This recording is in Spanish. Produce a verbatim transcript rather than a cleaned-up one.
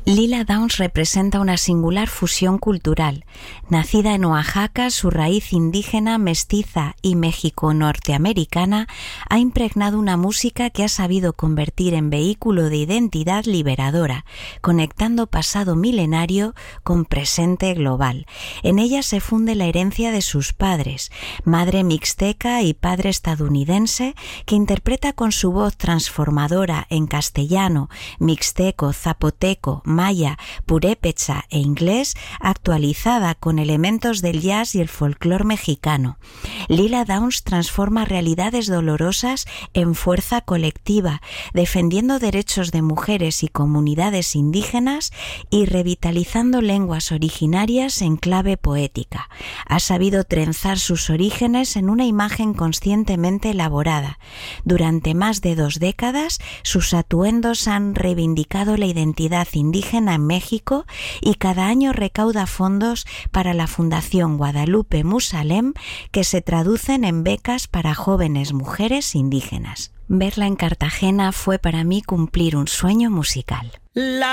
Lila Downs representa una singular fusión cultural. Nacida en Oaxaca, su raíz indígena, mestiza y mexico-norteamericana ha impregnado una música que ha sabido convertir en vehículo de identidad liberadora, conectando pasado milenario con presente global. En ella se funde la herencia de sus padres, madre mixteca y padre estadounidense, que interpreta con su voz transformadora en castellano, mixteco, zapoteco, maya, purépecha e inglés, actualizada con elementos del jazz y el folclore mexicano. Lila Downs transforma realidades dolorosas en fuerza colectiva, defendiendo derechos de mujeres y comunidades indígenas y revitalizando lenguas originarias en clave poética. Ha sabido trenzar sus orígenes en una imagen conscientemente elaborada. Durante más de dos décadas, sus atuendos han reivindicado la identidad indígena en México y cada año recauda fondos para la Fundación Guadalupe Musalem, que se traducen en becas para jóvenes mujeres indígenas. Verla en Cartagena fue para mí cumplir un sueño musical. La